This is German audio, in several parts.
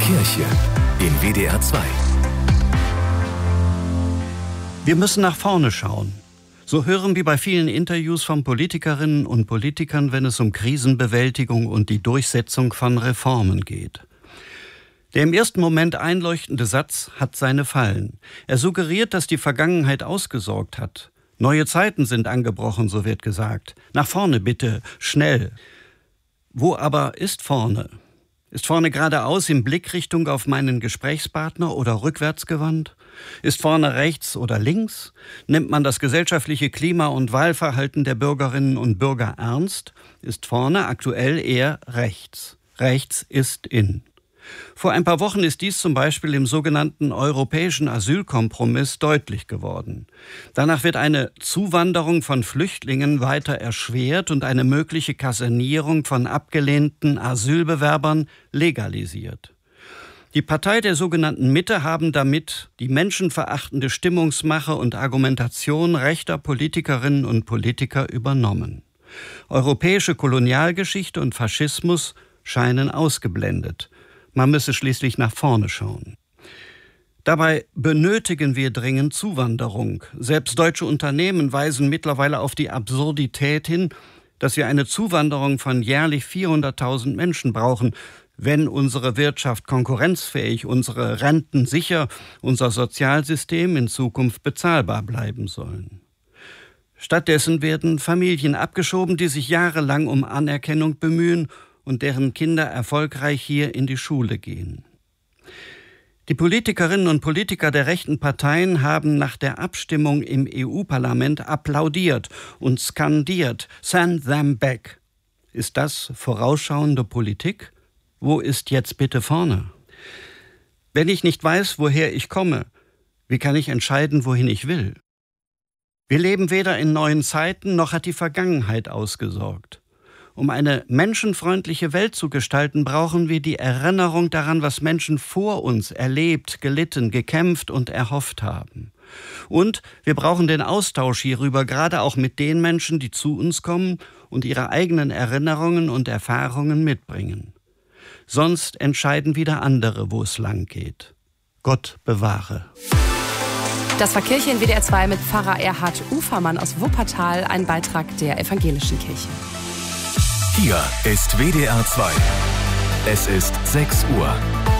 Kirche in WDR 2. Wir müssen nach vorne schauen. So hören wir bei vielen Interviews von Politikerinnen und Politikern, wenn es um Krisenbewältigung und die Durchsetzung von Reformen geht. Der im ersten Moment einleuchtende Satz hat seine Fallen. Er suggeriert, dass die Vergangenheit ausgesorgt hat. Neue Zeiten sind angebrochen, so wird gesagt. Nach vorne bitte, schnell. Wo aber ist vorne? Ist vorne geradeaus in Blickrichtung auf meinen Gesprächspartner oder rückwärts gewandt? Ist vorne rechts oder links? Nimmt man das gesellschaftliche Klima und Wahlverhalten der Bürgerinnen und Bürger ernst? Ist vorne aktuell eher rechts. Rechts ist in. Vor ein paar Wochen ist dies zum Beispiel im sogenannten europäischen Asylkompromiss deutlich geworden. Danach wird eine Zuwanderung von Flüchtlingen weiter erschwert und eine mögliche Kasernierung von abgelehnten Asylbewerbern legalisiert. Die Partei der sogenannten Mitte haben damit die menschenverachtende Stimmungsmache und Argumentation rechter Politikerinnen und Politiker übernommen. Europäische Kolonialgeschichte und Faschismus scheinen ausgeblendet. Man müsse schließlich nach vorne schauen. Dabei benötigen wir dringend Zuwanderung. Selbst deutsche Unternehmen weisen mittlerweile auf die Absurdität hin, dass wir eine Zuwanderung von jährlich 400.000 Menschen brauchen, wenn unsere Wirtschaft konkurrenzfähig, unsere Renten sicher, unser Sozialsystem in Zukunft bezahlbar bleiben sollen. Stattdessen werden Familien abgeschoben, die sich jahrelang um Anerkennung bemühen und deren Kinder erfolgreich hier in die Schule gehen. Die Politikerinnen und Politiker der rechten Parteien haben nach der Abstimmung im EU-Parlament applaudiert und skandiert, "Send them back." Ist das vorausschauende Politik? Wo ist jetzt bitte vorne? Wenn ich nicht weiß, woher ich komme, wie kann ich entscheiden, wohin ich will? Wir leben weder in neuen Zeiten, noch hat die Vergangenheit ausgesorgt. Um eine menschenfreundliche Welt zu gestalten, brauchen wir die Erinnerung daran, was Menschen vor uns erlebt, gelitten, gekämpft und erhofft haben. Und wir brauchen den Austausch hierüber, gerade auch mit den Menschen, die zu uns kommen und ihre eigenen Erinnerungen und Erfahrungen mitbringen. Sonst entscheiden wieder andere, wo es lang geht. Gott bewahre. Das war Kirche in WDR 2 mit Pfarrer Erhard Ufermann aus Wuppertal, ein Beitrag der Evangelischen Kirche. Hier ist WDR 2. Es ist 6 Uhr.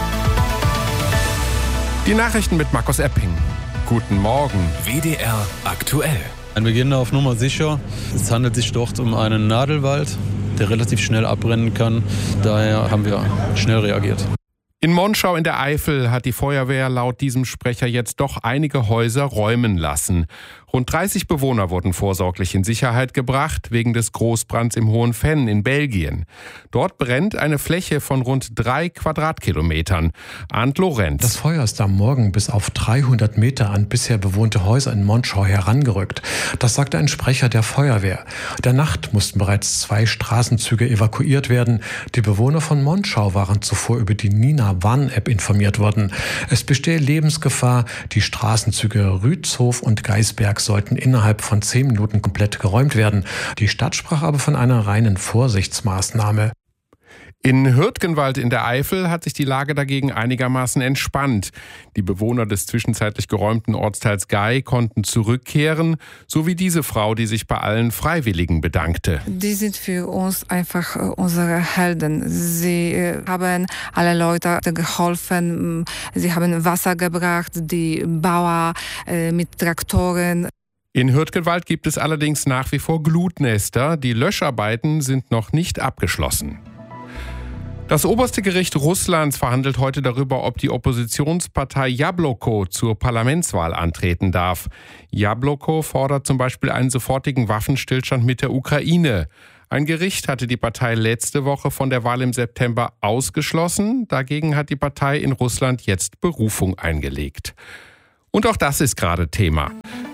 Die Nachrichten mit Markus Epping. Guten Morgen. WDR aktuell. Wir gehen auf Nummer sicher. Es handelt sich dort um einen Nadelwald, der relativ schnell abbrennen kann. Daher haben wir schnell reagiert. In Monschau in der Eifel hat die Feuerwehr laut diesem Sprecher jetzt doch einige Häuser räumen lassen. Rund 30 Bewohner wurden vorsorglich in Sicherheit gebracht wegen des Großbrands im Hohen Venn in Belgien. Dort brennt eine Fläche von rund 3 Quadratkilometern. Arndt Lorenz. Das Feuer ist am Morgen bis auf 300 Meter an bisher bewohnte Häuser in Monschau herangerückt. Das sagte ein Sprecher der Feuerwehr. In der Nacht mussten bereits 2 Straßenzüge evakuiert werden. Die Bewohner von Monschau waren zuvor über die Nina-Warn-App informiert worden. Es bestehe Lebensgefahr. Die Straßenzüge Rützhof und Geisberg sollten innerhalb von 10 Minuten komplett geräumt werden. Die Stadt sprach aber von einer reinen Vorsichtsmaßnahme. In Hürtgenwald in der Eifel hat sich die Lage dagegen einigermaßen entspannt. Die Bewohner des zwischenzeitlich geräumten Ortsteils Gei konnten zurückkehren, so wie diese Frau, die sich bei allen Freiwilligen bedankte. Die sind für uns einfach unsere Helden. Sie haben alle Leute geholfen, sie haben Wasser gebracht, die Bauer mit Traktoren. In Hürtgenwald gibt es allerdings nach wie vor Glutnester. Die Löscharbeiten sind noch nicht abgeschlossen. Das oberste Gericht Russlands verhandelt heute darüber, ob die Oppositionspartei Jabloko zur Parlamentswahl antreten darf. Jabloko fordert zum Beispiel einen sofortigen Waffenstillstand mit der Ukraine. Ein Gericht hatte die Partei letzte Woche von der Wahl im September ausgeschlossen. Dagegen hat die Partei in Russland jetzt Berufung eingelegt. Und auch das ist gerade Thema.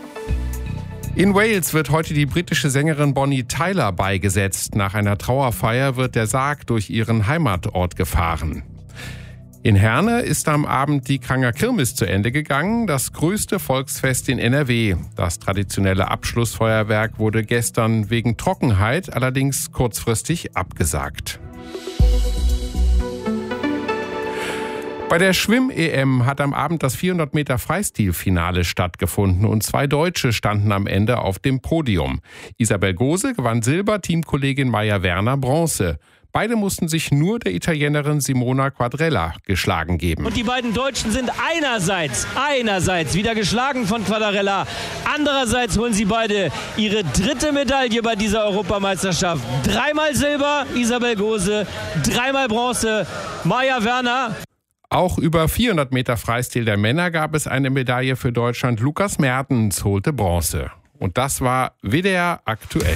In Wales wird heute die britische Sängerin Bonnie Tyler beigesetzt. Nach einer Trauerfeier wird der Sarg durch ihren Heimatort gefahren. In Herne ist am Abend die Kranger Kirmes zu Ende gegangen, das größte Volksfest in NRW. Das traditionelle Abschlussfeuerwerk wurde gestern wegen Trockenheit allerdings kurzfristig abgesagt. Bei der Schwimm-EM hat am Abend das 400 Meter Freistil-Finale stattgefunden und 2 Deutsche standen am Ende auf dem Podium. Isabel Gose gewann Silber, Teamkollegin Maja Werner Bronze. Beide mussten sich nur der Italienerin Simona Quadrella geschlagen geben. Und die beiden Deutschen sind einerseits wieder geschlagen von Quadrella. Andererseits holen sie beide ihre 3. Medaille bei dieser Europameisterschaft. 3-mal Silber, Isabel Gose, 3-mal Bronze, Maja Werner. Auch über 400 Meter Freistil der Männer gab es eine Medaille für Deutschland. Lukas Mertens holte Bronze. Und das war WDR aktuell.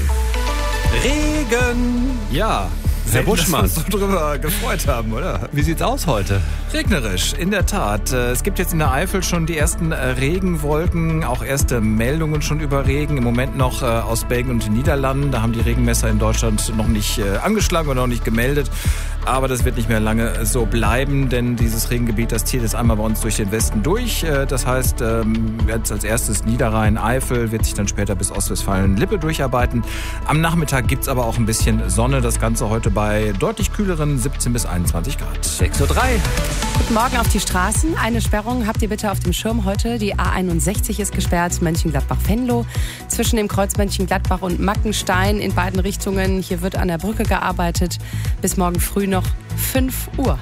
Regen! Ja. Herr Buschmann, dass wir uns so drüber gefreut haben, oder? Wie sieht's aus heute? Regnerisch, in der Tat. Es gibt jetzt in der Eifel schon die ersten Regenwolken, auch erste Meldungen schon über Regen. Im Moment noch aus Belgien und den Niederlanden. Da haben die Regenmesser in Deutschland noch nicht angeschlagen oder noch nicht gemeldet. Aber das wird nicht mehr lange so bleiben, denn dieses Regengebiet, das zieht jetzt einmal bei uns durch den Westen durch. Das heißt, jetzt als erstes Niederrhein, Eifel, wird sich dann später bis Ostwestfalen-Lippe durcharbeiten. Am Nachmittag gibt's aber auch ein bisschen Sonne. Das Ganze heute bei deutlich kühleren 17 bis 21 Grad. 6:03 Uhr. Guten Morgen auf die Straßen. Eine Sperrung habt ihr bitte auf dem Schirm heute. Die A61 ist gesperrt, Mönchengladbach-Venlo. Zwischen dem Kreuz Mönchengladbach und Mackenstein in beiden Richtungen. Hier wird an der Brücke gearbeitet. Bis morgen früh noch 5 Uhr.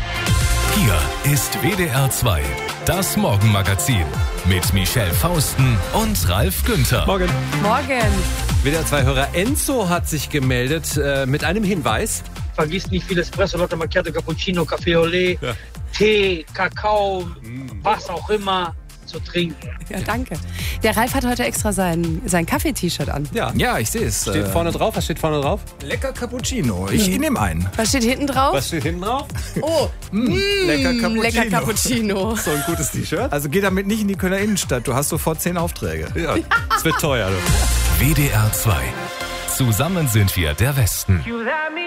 Hier ist WDR 2, das Morgenmagazin mit Michelle Fausten und Ralf Günther. Morgen. Morgen. WDR 2-Hörer Enzo hat sich gemeldet mit einem Hinweis. Vergiss nicht viel Espresso, Latte Macchiato, Cappuccino, Café Olé, Tee, Kakao, was auch immer zu trinken. Ja, danke. Der Ralf hat heute extra sein Kaffee-T-Shirt an. Ja, ich sehe es. Steht vorne drauf. Was steht vorne drauf? Lecker Cappuccino. Ich nehme einen. Was steht hinten drauf? Was steht hinten drauf? Oh, Lecker Cappuccino. lecker Cappuccino. So ein gutes T-Shirt. Also geh damit nicht in die Kölner Innenstadt. Du hast sofort 10 Aufträge. Ja, es wird teuer. Du. WDR 2. Zusammen sind wir der Westen.